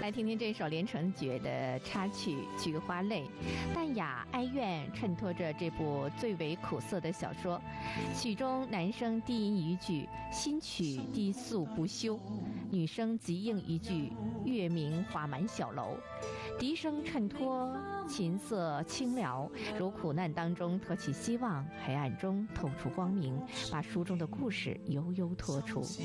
来听听这首连城诀的插曲《菊花泪》，淡雅哀怨衬托着这部最为苦涩的小说。曲中男声低吟一句“新曲低诉不休”，女声急应一句“月明华满小楼”。笛声衬托琴瑟清嘹，如苦难当中托起希望，黑暗中透出光明，把书中的故事悠悠托出。